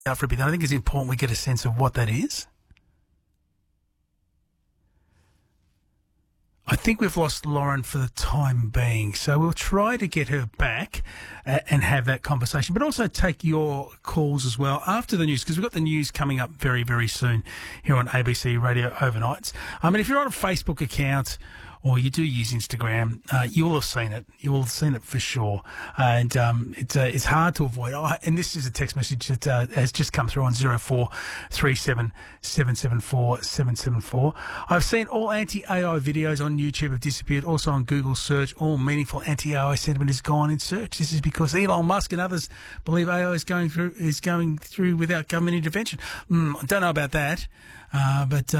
out for a bit. I think it's important we get a sense of what that is. I think we've lost Lauren for the time being, so we'll try to get her back and have that conversation, but also take your calls as well after the news, because we've got the news coming up very, very soon here on ABC Radio Overnights. I mean, if you're on a Facebook account or you do use Instagram, you will have seen it. You will have seen it for sure. And it's hard to avoid. And this is a text message that has just come through on 0437 774 774. I've seen all anti-AI videos on YouTube have disappeared. Also on Google search, all meaningful anti-AI sentiment is gone in search. This is because Elon Musk and others believe AI is going through without government intervention. I don't know about that. But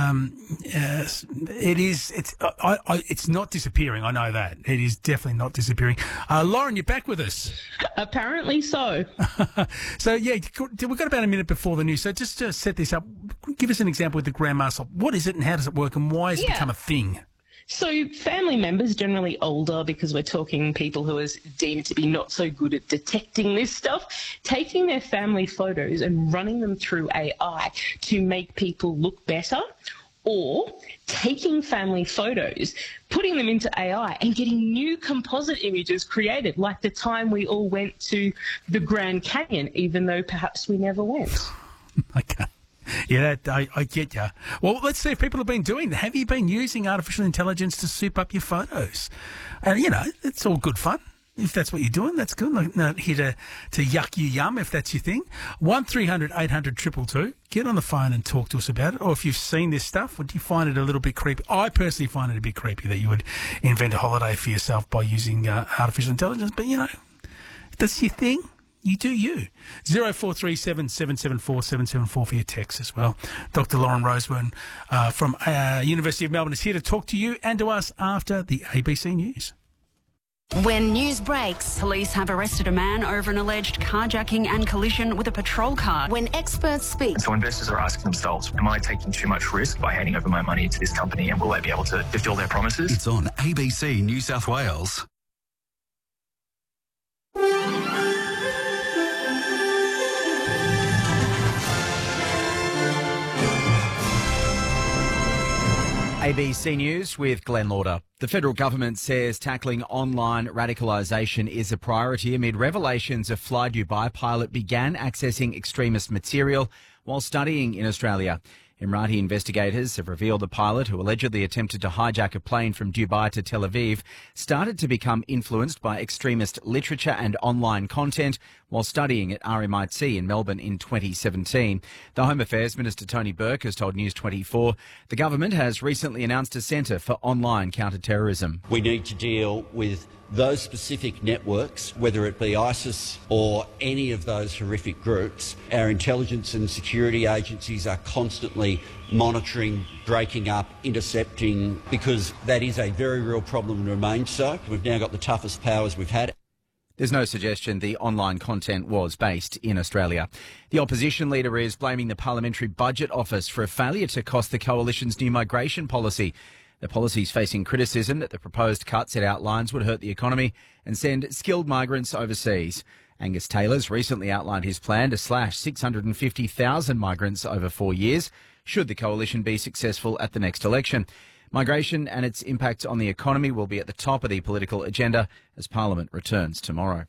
it is. It's not disappearing. I know that it is definitely not disappearing. Lauren, you're back with us. Apparently so. So yeah, we've got about a minute before the news. So just to set this up, give us an example with the Grand Master. What is it, and how does it work, and why has it become a thing? So family members, generally older, because we're talking people who are deemed to be not so good at detecting this stuff, taking their family photos and running them through AI to make people look better, or taking family photos, putting them into AI and getting new composite images created, like the time we all went to the Grand Canyon, even though perhaps we never went. Okay. Yeah, I get you. Well, let's see if people have been doing that. Have you been using artificial intelligence to soup up your photos? And, it's all good fun. If that's what you're doing, that's good. Not here to yuck you yum if that's your thing. 1300 800 222. Get on the phone and talk to us about it. Or if you've seen this stuff, would you find it a little bit creepy? I personally find it a bit creepy that you would invent a holiday for yourself by using artificial intelligence. But, if that's your thing, you do you. 0437 774 774 for your text as well. Dr. Lauren Roseburn from University of Melbourne is here to talk to you and to us after the ABC News. When news breaks, police have arrested a man over an alleged carjacking and collision with a patrol car. When experts speak. So investors are asking themselves, am I taking too much risk by handing over my money to this company, and will they be able to fulfill their promises? It's on ABC New South Wales. ABC News with Glenn Lauder. The federal government says tackling online radicalisation is a priority amid revelations a Fly Dubai pilot began accessing extremist material while studying in Australia. Emirati investigators have revealed the pilot, who allegedly attempted to hijack a plane from Dubai to Tel Aviv, started to become influenced by extremist literature and online content while studying at RMIT in Melbourne in 2017. The Home Affairs Minister Tony Burke has told News 24 the government has recently announced a centre for online counter-terrorism. We need to deal with those specific networks, whether it be ISIS or any of those horrific groups. Our intelligence and security agencies are constantly monitoring, breaking up, intercepting, because that is a very real problem and remains so. We've now got the toughest powers we've had. There's no suggestion the online content was based in Australia. The opposition leader is blaming the Parliamentary Budget Office for a failure to cost the coalition's new migration policy. The policy is facing criticism that the proposed cuts it outlines would hurt the economy and send skilled migrants overseas. Angus Taylor's recently outlined his plan to slash 650,000 migrants over 4 years, should the coalition be successful at the next election. Migration and its impact on the economy will be at the top of the political agenda as Parliament returns tomorrow.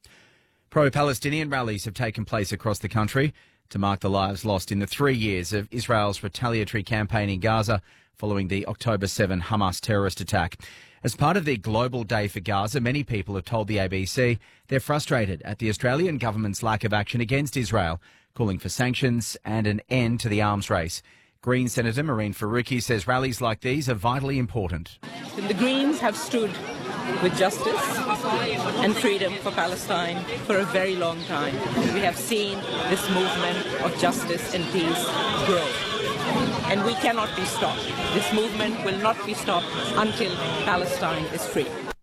Pro-Palestinian rallies have taken place across the country to mark the lives lost in the 3 years of Israel's retaliatory campaign in Gaza following the October 7 Hamas terrorist attack. As part of their Global Day for Gaza, many people have told the ABC they're frustrated at the Australian government's lack of action against Israel, calling for sanctions and an end to the arms race. Green Senator Marine Faruqi says rallies like these are vitally important. The Greens have stood with justice and freedom for Palestine for a very long time. We have seen this movement of justice and peace grow. And we cannot be stopped. This movement will not be stopped until Palestine is free.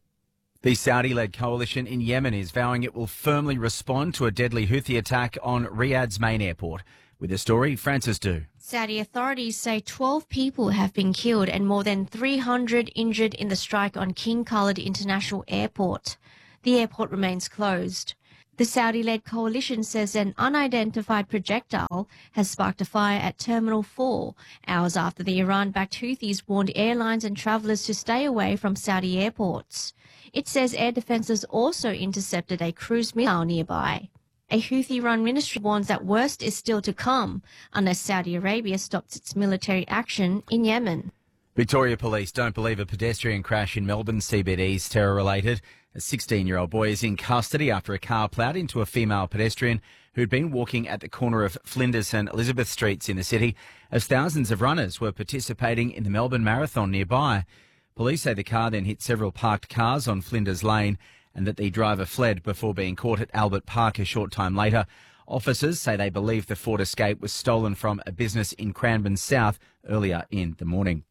The Saudi-led coalition in Yemen is vowing it will firmly respond to a deadly Houthi attack on Riyadh's main airport. With the story, Francis Du. Saudi authorities say 12 people have been killed and more than 300 injured in the strike on King Khalid International Airport. The airport remains closed. The Saudi-led coalition says an unidentified projectile has sparked a fire at Terminal 4, hours after the Iran-backed Houthis warned airlines and travellers to stay away from Saudi airports. It says air defences also intercepted a cruise missile nearby. A Houthi-run ministry warns that worst is still to come unless Saudi Arabia stops its military action in Yemen. Victoria Police don't believe a pedestrian crash in Melbourne CBD is terror-related. A 16-year-old boy is in custody after a car ploughed into a female pedestrian who'd been walking at the corner of Flinders and Elizabeth Streets in the city as thousands of runners were participating in the Melbourne Marathon nearby. Police say the car then hit several parked cars on Flinders Lane and that the driver fled before being caught at Albert Park a short time later. Officers say they believe the Ford Escape was stolen from a business in Cranbourne South earlier in the morning.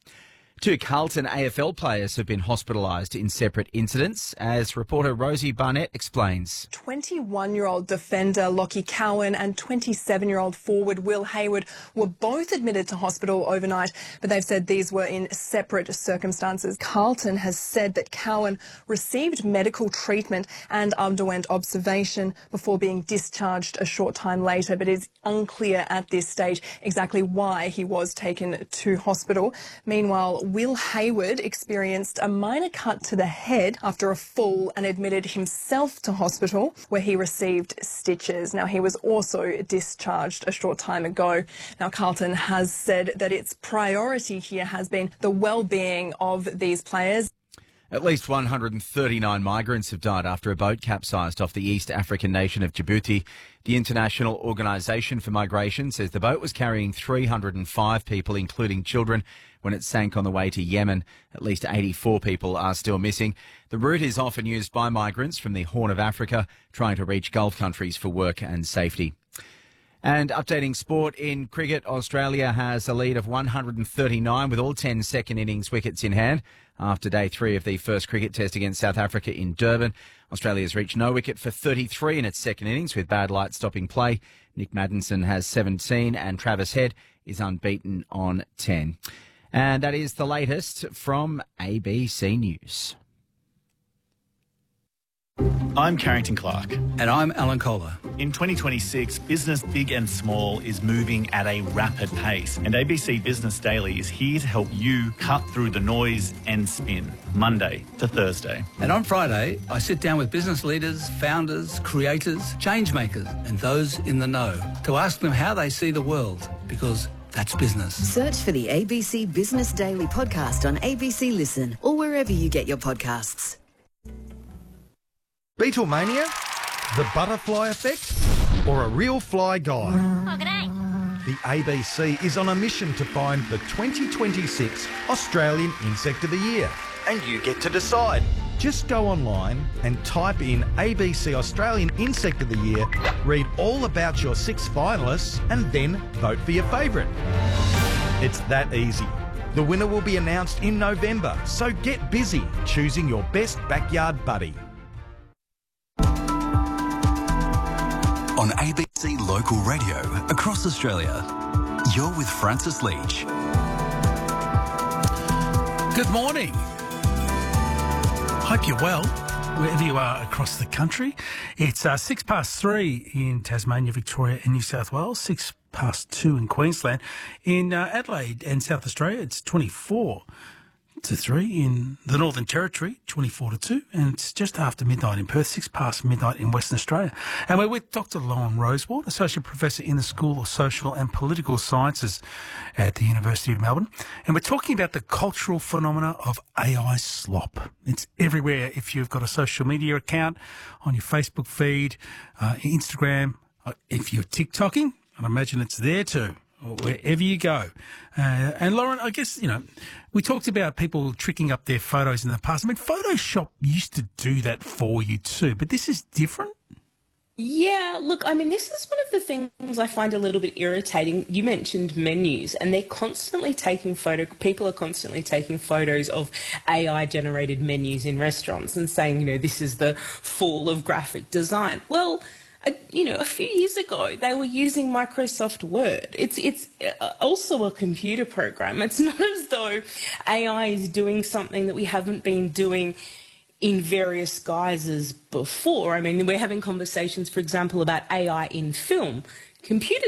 2 Carlton AFL players have been hospitalised in separate incidents, as reporter Rosie Barnett explains. 21-year-old defender Lockie Cowan and 27-year-old forward Will Hayward were both admitted to hospital overnight, but they've said these were in separate circumstances. Carlton has said that Cowan received medical treatment and underwent observation before being discharged a short time later, but it is unclear at this stage exactly why he was taken to hospital. Meanwhile, Will Hayward experienced a minor cut to the head after a fall and admitted himself to hospital, where he received stitches. Now, he was also discharged a short time ago. Now, Carlton has said that its priority here has been the well-being of these players. At least 139 migrants have died after a boat capsized off the East African nation of Djibouti. The International Organisation for Migration says the boat was carrying 305 people, including children, when it sank on the way to Yemen. At least 84 people are still missing. The route is often used by migrants from the Horn of Africa trying to reach Gulf countries for work and safety. And updating sport in cricket, Australia has a lead of 139 with all 10 second innings wickets in hand. After day 3 of the first cricket test against South Africa in Durban, Australia's reached no wicket for 33 in its second innings with bad light stopping play. Nick Maddinson has 17 and Travis Head is unbeaten on 10. And that is the latest from ABC News. I'm Carrington Clark. And I'm Alan Kohler. In 2026, business big and small is moving at a rapid pace, and ABC Business Daily is here to help you cut through the noise and spin, Monday to Thursday. And on Friday, I sit down with business leaders, founders, creators, change makers, and those in the know to ask them how they see the world, because that's business. Search for the ABC Business Daily podcast on ABC Listen or wherever you get your podcasts. Beatlemania? The butterfly effect? Or a real fly guy? Oh, g'day. The ABC is on a mission to find the 2026 Australian Insect of the Year. And you get to decide. Just go online and type in ABC Australian Insect of the Year, read all about your 6 finalists, and then vote for your favourite. It's that easy. The winner will be announced in November, so get busy choosing your best backyard buddy. On ABC Local Radio across Australia, you're with Francis Leach. Good morning. Hope you're well, wherever you are across the country. It's 3:06 in Tasmania, Victoria and New South Wales, 2:06 in Queensland. In Adelaide and South Australia, it's 24-3 in the Northern Territory, 24-2, and it's just after midnight in Perth, 6 past midnight in Western Australia. And we're with Dr. Lauren Rosewall, Associate Professor in the School of Social and Political Sciences at the University of Melbourne. And we're talking about the cultural phenomena of AI slop. It's everywhere. If you've got a social media account on your Facebook feed, Instagram, if you're TikToking, I imagine it's there too, or wherever you go. And Lauren, I guess, we talked about people tricking up their photos in the past. I mean, Photoshop used to do that for you too, but this is different? Yeah, look, I mean, this is one of the things I find a little bit irritating. You mentioned menus, and they're constantly taking people are constantly taking photos of AI-generated menus in restaurants and saying, this is the fall of graphic design. Well, a few years ago, they were using Microsoft Word. It's also a computer program. It's not as though AI is doing something that we haven't been doing in various guises before. I mean, we're having conversations, for example, about AI in film. Computers